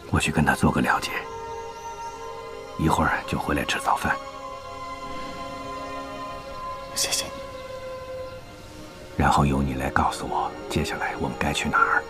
我去跟他做个了解，一会儿就回来吃早饭。 谢谢你。 然后由你来告诉我，接下来我们该去哪儿。